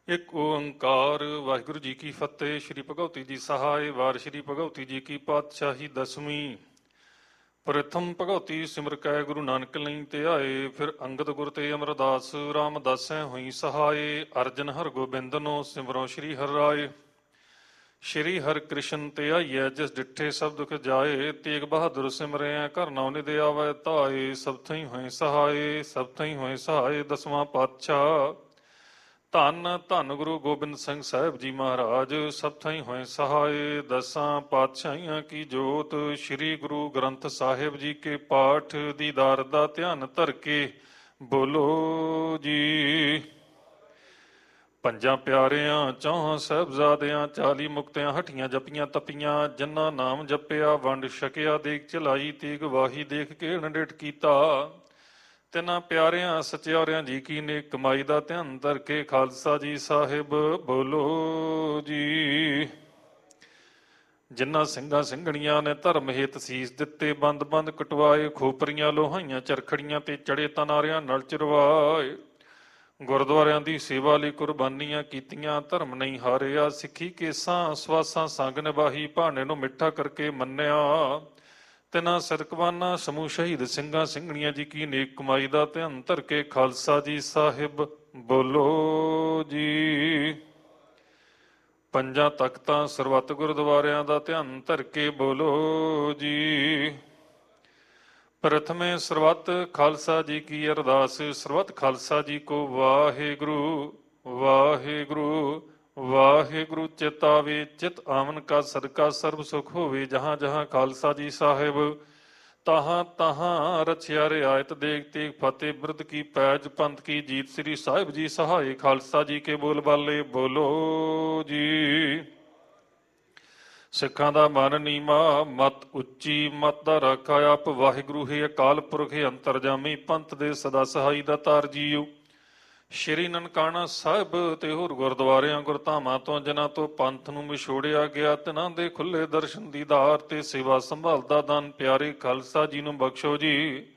ਇੱਕ ਓੰਕਾਰ ਵਾਹਿਗੁਰੂ ਜੀ ਕੀ ਫਤਿਹ। ਸ਼੍ਰੀ ਭਗਉਤੀ ਜੀ ਸਹਾਇ। ਵਾਰ ਸ਼੍ਰੀ ਭਗਉਤੀ ਜੀ ਕੀ ਪਾਤਸ਼ਾਹੀ ਦਸਵੀਂ। ਪ੍ਰਥਮ ਭਗਉਤੀ ਸਿਮਰ ਕੈ ਗੁਰੂ ਨਾਨਕ ਲਈ ਤੇ ਆਏ। ਫਿਰ ਅੰਗਦ ਗੁਰ ਤੇ ਅਮਰਦਾਸ ਰਾਮਦਾਸੈ ਹੋਈ ਸਹਾਏ। ਅਰਜਨ ਹਰ ਗੋਬਿੰਦਨੋ ਸਿਮਰੋ ਸ਼੍ਰੀ ਹਰਿ ਰਾਏ। ਸ਼੍ਰੀ ਹਰਿ ਕ੍ਰਿਸ਼ਨ ਤੇ ਆਈਐ ਜਿਸ ਡਿਠੇ ਸਭ ਦੁਖ ਜਾਏ। ਤੇਗ ਬਹਾਦਰ ਸਿਮਰਿਆ ਘਰ ਨਾਉ ਨਿਦ ਆਵੈ ਧਾਏ। ਸਭ ਥਈ ਹੋਏ ਸਹਾਏ ਸਭ ਥਈ ਹੋਏ ਸਹਾਏ। ਦਸਵਾਂ ਪਾਤਸ਼ਾਹ ਧੰਨ ਧੰਨ ਗੁਰੂ ਗੋਬਿੰਦ ਸਿੰਘ ਸਾਹਿਬ ਜੀ ਮਹਾਰਾਜ ਸਭ ਥਾਈਂ ਹੋਏ ਸਹਾਏ। ਦਸਾਂ ਪਾਤਸ਼ਾਹੀਆਂ ਕੀ ਜੋਤ ਸ੍ਰੀ ਗੁਰੂ ਗ੍ਰੰਥ ਸਾਹਿਬ ਜੀ ਕੇ ਪਾਠ ਦੀਦਾਰ ਦਾ ਧਿਆਨ ਧਰ ਕੇ ਬੋਲੋ ਜੀ। ਪੰਜਾਂ ਪਿਆਰਿਆਂ ਚੌਹਾਂ ਸਾਹਿਬਜ਼ਾਦਿਆਂ 40 ਮੁਕਤਿਆਂ ਹਟੀਆਂ ਜਪੀਆਂ ਤਪੀਆਂ। ਜਿਨ੍ਹਾਂ ਨਾਮ ਜਪਿਆ ਵੰਡ ਛਕਿਆ ਦੇਖ ਚਲਾਈ ਤੀਗ ਵਾਹੀ ਦੇਖ ਕੇ ਨਡਿਠ ਕੀਤਾ। ਤਿੰਨਾਂ ਪਿਆਰਿਆਂ ਸਚਿਆਰਿਆਂ ਜੀ ਕੀ ਨੇ ਕਮਾਈ ਦਾ ਧਿਆਨ ਧਰ ਕੇ ਖਾਲਸਾ ਜੀ ਸਾਹਿਬ ਬੋਲੋ ਜੀ। ਜਿਨ੍ਹਾਂ ਸਿੰਘਾਂ ਸਿੰਘਣੀਆਂ ਨੇ ਧਰਮ ਹਿਤ ਸੀਸ ਦਿੱਤੇ ਬੰਦ ਬੰਦ ਕਟਵਾਏ। ਖੋਪਰੀਆਂ ਲੋਹਾਈਆਂ ਚਰਖੜੀਆਂ ਤੇ ਚੜੇ ਤਨਾਰਿਆਂ ਨਾਲ ਚਰਵਾਏ। ਗੁਰਦੁਆਰਿਆਂ ਦੀ ਸੇਵਾ ਲਈ ਕੁਰਬਾਨੀਆਂ ਕੀਤੀਆਂ ਧਰਮ ਨਹੀਂ ਹਾਰਿਆ। ਸਿੱਖੀ ਕੇਸਾਂ ਸਵਾਸਾਂ ਸੰਗ ਨਿਭਾਹੀ ਭਾਣੇ ਨੂੰ ਮਿੱਠਾ ਕਰਕੇ ਮੰਨਿਆ। ਤਿੰਨਾਂ ਸਦਕਵਾਨਾਂ ਸਮੂਹ ਸ਼ਹੀਦ ਸਿੰਘਾਂ ਸਿੰਘਣੀਆਂ ਜੀ ਕੀ ਨੇਕ ਕਮਾਈ ਦਾ ਧਿਆਨ ਧਰ ਕੇ ਖਾਲਸਾ ਜੀ ਸਾਹਿਬ ਬੋਲੋ ਜੀ। ਪੰਜਾਂ ਤਖਤਾਂ ਸਰਬੱਤ ਗੁਰਦੁਆਰਿਆਂ ਦਾ ਧਿਆਨ ਧਰ ਕੇ ਬੋਲੋ ਜੀ। ਪ੍ਰਥਮੇ ਸਰਬੱਤ ਖਾਲਸਾ ਜੀ ਕੀ ਅਰਦਾਸ। ਸਰਬੱਤ ਖਾਲਸਾ ਜੀ ਕੋ ਵਾਹਿਗੁਰੂ ਵਾਹਿਗੁਰੂ ਵਾਹਿਗੁਰੂ। ਚਿਤ ਆਵੇ ਚਿਤ ਆਵਨ ਕਾ ਸਦਕਾ ਸਰਬ ਸੁਖ ਹੋਵੇ। ਜਹਾਂ ਜਹਾਂ ਖਾਲਸਾ ਜੀ ਸਾਹਿਬ ਤਹਾਂ ਤਹਾਂ ਰਛਿਆ ਰਿਆਇਤ ਦੇਖ ਤੇਗ ਫਤਿਹ ਬਿਰਧ ਕੀ ਪੈਜ ਪੰਥ ਕੀ ਜੀਤ। ਸ੍ਰੀ ਸਾਹਿਬ ਜੀ ਸਹਾਏ ਖਾਲਸਾ ਜੀ ਕੇ ਬੋਲ ਬਾਲੇ ਬੋਲੋ ਜੀ। ਸਿੱਖਾਂ ਦਾ ਮਨ ਨੀਮਾ ਮਤ ਉੱਚੀ ਮਤ ਦਾ ਰਾਖਾ ਆਪ ਵਾਹਿਗੁਰੂ ਹੈ ਅਕਾਲ ਪੁਰਖ ਹੈ ਅੰਤਰਜਾਮੀ। ਪੰਥ ਦੇ ਸਦਾ ਸਹਾਈ ਦਾ ਤਾਰ ਜੀਓ। ਸ਼੍ਰੀ ਨਨਕਾਣਾ ਸਾਹਿਬ ਤੇ ਹੋਰ ਗੁਰਦੁਆਰਿਆਂ ਗੁਰਧਾਮਾਂ ਤੋਂ ਜਿਨ੍ਹਾਂ ਤੋਂ ਪੰਥ ਨੂੰ ਵਿਛੋੜਿਆ ਗਿਆ ਤਿਨਾਂ ਦੇ ਖੁੱਲੇ ਦਰਸ਼ਨ ਦੀਦਾਰ ਤੇ ਸੇਵਾ ਸੰਭਾਲ ਦਾ ਦਾਨ ਪਿਆਰੇ ਖਾਲਸਾ ਜੀ ਨੂੰ ਬਖਸ਼ੋ ਜੀ।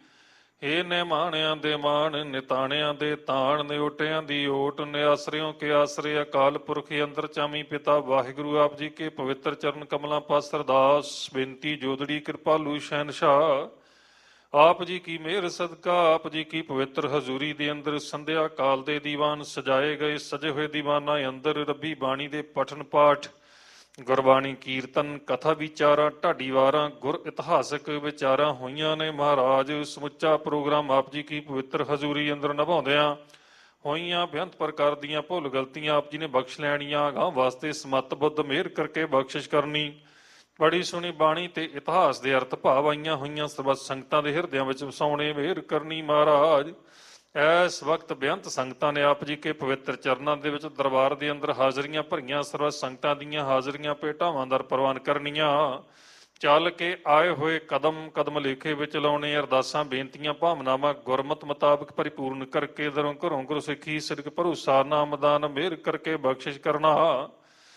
ਇਹ ਨਿਮਾਣਿਆਂ ਦੇ ਮਾਣ ਨਿਤਾਣਿਆਂ ਦੇ ਤਾਣ ਨਿਓਟਿਆਂ ਦੀ ਓਟ ਨਿਆਸਰਿਓ ਕੇ ਆਸਰੇ ਅਕਾਲ ਪੁਰਖ ਅੰਦਰ ਚਾਮੀ ਪਿਤਾ ਵਾਹਿਗੁਰੂ ਆਪ ਜੀ ਕੇ ਪਵਿੱਤਰ ਚਰਨ ਕਮਲਾਂ ਪਾਸ ਅਰਦਾਸ ਬੇਨਤੀ ਜੋਦੜੀ ਕਿਰਪਾਲੂ ਸ਼ਹਿਨਸ਼ਾਹ ਆਪ ਜੀ ਕੀ ਮਿਹਰ ਸਦਕਾ ਆਪ ਜੀ ਕੀ ਪਵਿੱਤਰ ਹਜ਼ੂਰੀ ਦੇ ਅੰਦਰ ਸੰਧਿਆ ਕਾਲ ਦੇ ਦੀਵਾਨ ਸਜਾਏ ਗਏ। ਸਜੇ ਹੋਏ ਦੀਵਾਨਾਂ ਅੰਦਰ ਰੱਬੀ ਬਾਣੀ ਦੇ ਪਠਨ ਪਾਠ ਗੁਰਬਾਣੀ ਕੀਰਤਨ ਕਥਾ ਵਿਚਾਰਾਂ ਢਾਡੀ ਵਾਰਾਂ ਗੁਰ ਇਤਿਹਾਸਕ ਵਿਚਾਰਾਂ ਹੋਈਆਂ ਨੇ। ਮਹਾਰਾਜ ਸਮੁੱਚਾ ਪ੍ਰੋਗਰਾਮ ਆਪ ਜੀ ਕੀ ਪਵਿੱਤਰ ਹਜ਼ੂਰੀ ਅੰਦਰ ਨਿਭਾਉਂਦਿਆਂ ਹੋਈਆਂ ਬੇਅੰਤ ਪ੍ਰਕਾਰ ਦੀਆਂ ਭੁੱਲ ਗਲਤੀਆਂ ਆਪ ਜੀ ਨੇ ਬਖਸ਼ ਲੈਣੀਆਂ। ਅਗਾਂਹ ਵਾਸਤੇ ਸਮੱਤ ਬੁੱਧ ਮਿਹਰ ਕਰਕੇ ਬਖਸ਼ਿਸ਼ ਕਰਨੀ। ਬੜੀ ਸੋਹਣੀ ਬਾਣੀ ਤੇ ਇਤਿਹਾਸ ਦੇ ਅਰਥ ਭਾਵ ਆਈਆਂ ਹੋਈਆਂ ਸਰਬੱਤ ਸੰਗਤਾਂ ਦੇ ਹਿਰਦਿਆਂ ਵਿੱਚ ਵਸਾਉਣੇ ਮਿਹਰ ਕਰਨੀ। ਮਹਾਰਾਜ ਇਸ ਵਕਤ ਬੇਅੰਤ ਸੰਗਤਾਂ ਨੇ ਆਪ ਜੀ ਕੇ ਪਵਿੱਤਰ ਚਰਨਾਂ ਦੇ ਵਿੱਚ ਦਰਬਾਰ ਦੇ ਅੰਦਰ ਹਾਜ਼ਰੀਆਂ ਭਰੀਆਂ। ਸਰਬੱਤ ਸੰਗਤਾਂ ਦੀਆਂ ਹਾਜ਼ਰੀਆਂ ਭੇਟਾਵਾਂ ਦਰ ਪ੍ਰਵਾਨ ਕਰਨੀਆਂ। ਚੱਲ ਕੇ ਆਏ ਹੋਏ ਕਦਮ ਕਦਮ ਲੇਖੇ ਵਿੱਚ ਲਾਉਣੇ। ਅਰਦਾਸਾਂ ਬੇਨਤੀਆਂ ਭਾਵਨਾਵਾਂ ਗੁਰਮਤ ਮੁਤਾਬਕ ਪਰਿਪੂਰਨ ਕਰਕੇ ਦਰੋਂ ਘਰੋਂ ਗੁਰਸਿੱਖੀ ਸਿਦਕ ਭਰੋਸਾ ਨਾਮਦਾਨ ਮਿਹਰ ਕਰਕੇ ਬਖਸ਼ਿਸ਼ ਕਰਨਾ।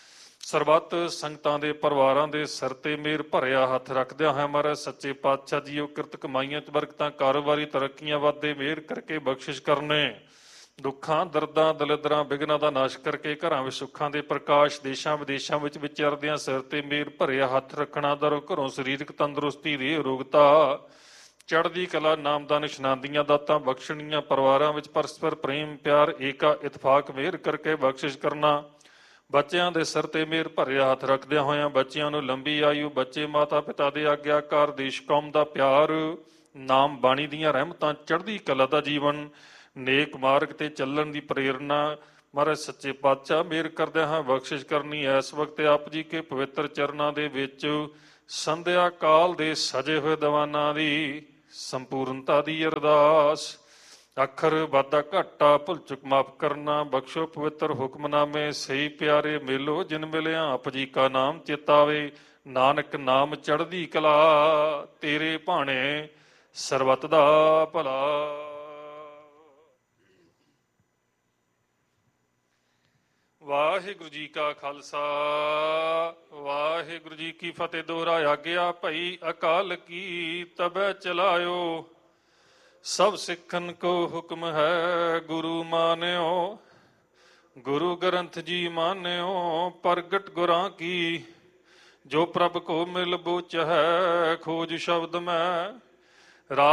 ਸਰਬੱਤ ਸੰਗਤਾਂ ਦੇ ਪਰਿਵਾਰਾਂ ਦੇ ਸਿਰ ਤੇ ਮਿਹਰ ਭਰਿਆ ਹੱਥ ਰੱਖਦਿਆਂ ਹੋਇਆ ਮਹਾਰਾਜ ਸੱਚੇ ਪਾਤਸ਼ਾਹ ਜੀਓ ਕਿਰਤ ਕਮਾਈਆਂ ਚ ਬਰਕਤਾਂ ਕਾਰੋਬਾਰੀ ਤਰੱਕੀਆਂ ਵਾਧੇ ਮਿਹਰ ਕਰਕੇ ਬਖਸ਼ਿਸ਼ ਕਰਨੇ। ਦੁੱਖਾਂ ਦਰਦਾਂ ਦਲਿਦਰਾਂ ਵਿਘਨਾਂ ਦਾ ਨਾਸ਼ ਕਰਕੇ ਘਰਾਂ ਵਿੱਚ ਸੁੱਖਾਂ ਦੇ ਪ੍ਰਕਾਸ਼। ਦੇਸ਼ਾਂ ਵਿਦੇਸ਼ਾਂ ਵਿੱਚ ਵਿਚਰਦਿਆਂ ਸਿਰ ਤੇ ਮਿਹਰ ਭਰਿਆ ਹੱਥ ਰੱਖਣਾ। ਦਰੋਂ ਘਰੋਂ ਸਰੀਰਕ ਤੰਦਰੁਸਤੀ ਦੀ ਅਰੋਗਤਾ ਚੜ੍ਹਦੀ ਕਲਾ ਨਾਮਦਾਨ ਇਸ਼ਨਾਦੀਆਂ ਦਾਤਾਂ ਬਖਸ਼ਣੀਆਂ। ਪਰਿਵਾਰਾਂ ਵਿੱਚ ਪਰਸਪਰ ਪ੍ਰੇਮ ਪਿਆਰ ਏਕਾ ਇਤਫਾਕ ਮਿਹਰ ਕਰਕੇ ਬਖਸ਼ਿਸ਼ ਕਰਨਾ। ਬੱਚਿਆਂ ਦੇ ਸਿਰ ਤੇ ਮਿਹਰ ਭਰਿਆ ਹੱਥ ਰੱਖਦਿਆਂ ਹੋਇਆਂ ਬੱਚਿਆਂ ਨੂੰ ਲੰਬੀ ਆਯੂ ਬੱਚੇ ਮਾਤਾ ਪਿਤਾ ਦੇ ਆਗਿਆਕਾਰ ਦੇਸ਼ ਕੌਮ ਦਾ ਪਿਆਰ ਨਾਮ ਬਾਣੀ ਦੀਆਂ ਰਹਿਮਤਾਂ ਚੜ੍ਹਦੀ ਕਲਾ ਦਾ ਜੀਵਨ ਨੇਕ ਮਾਰਗ ਤੇ ਚੱਲਣ ਦੀ ਪ੍ਰੇਰਨਾ। ਮਹਾਰਾਜ ਸੱਚੇ ਪਾਤਸ਼ਾਹ ਮਿਹਰ ਕਰਦਿਆਂ ਹਾਂ ਬਖਸ਼ਿਸ਼ ਕਰਨੀ। ਇਸ ਵਕਤ ਆਪ ਜੀ ਕੇ ਪਵਿੱਤਰ ਚਰਨਾਂ ਦੇ ਵਿੱਚ ਸੰਧਿਆ ਕਾਲ ਦੇ ਸਜੇ ਹੋਏ ਦੀਵਾਨਾਂ ਦੀ ਸੰਪੂਰਨਤਾ ਦੀ ਅਰਦਾਸ। ਅੱਖਰ ਵਾਧਾ ਘਾਟਾ ਭੁੱਲ ਚੁੱਕ ਮਾਫ ਕਰਨਾ। ਬਖਸ਼ੋ ਪਵਿੱਤਰ ਹੁਕਮਨਾਮੇ ਸਹੀ ਪਿਆਰੇ ਮੇਲੋ ਜਿਨ ਮਿਲਿਆ ਆਪ ਜੀ ਕਾ ਨਾਮ ਚੇਤਾਵੇ। ਨਾਨਕ ਨਾਮ ਚੜ੍ਹਦੀ ਕਲਾ ਤੇਰੇ ਭਾਣੇ ਸਰਬੱਤ ਦਾ ਭਲਾ। ਵਾਹਿਗੁਰੂ ਜੀ ਕਾ ਖਾਲਸਾ ਵਾਹਿਗੁਰੂ ਜੀ ਕੀ ਫਤਿਹ। ਦੋਹਰਾ ਆਗਿਆ ਭਈ ਅਕਾਲ ਕੀ ਤਬੈ ਚਲਾਇਓ। ਸਭ ਸਿੱਖਨ ਕੋ ਹੁਕਮ ਹੈ ਗੁਰੂ ਮਾਨਿਓ। ਗੁਰੂ ਗ੍ਰੰਥ ਜੀ ਮਾਨਿਓ ਪ੍ਰਗਟ ਗੁਰਾਂ ਕੀ, ਜੋ ਪ੍ਰਭ ਕੋ ਮਿਲ ਬੁਝ ਹੈ ਖੋਜ ਸ਼ਬਦ ਮੈਂ।